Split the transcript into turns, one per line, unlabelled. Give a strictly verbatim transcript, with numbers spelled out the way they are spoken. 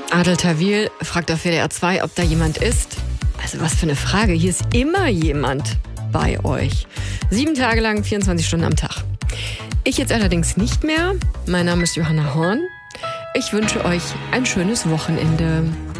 Adel Tawil fragt auf W D R zwei, ob da jemand ist. Also was für eine Frage. Hier ist immer jemand bei euch. Sieben Tage lang, vierundzwanzig Stunden am Tag. Ich jetzt allerdings nicht mehr. Mein Name ist Johanna Horn. Ich wünsche euch ein schönes Wochenende.